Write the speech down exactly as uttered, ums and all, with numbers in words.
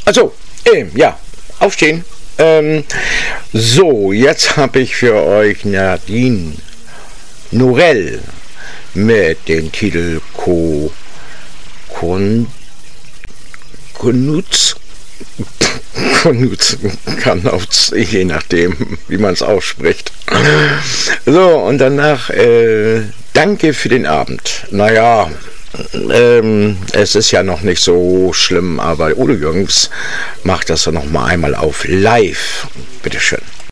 Also, ähm, ja, aufstehen. Ähm, so, jetzt habe ich für euch Nadine Norell mit dem Titel Ko Kon Konutz Konutz Kanutz, je nachdem, wie man es ausspricht. So, und danach äh, danke für den Abend. Naja, ähm, es ist ja noch nicht so schlimm, aber Udo Jürgens macht das dann noch mal einmal auf live. Bitteschön.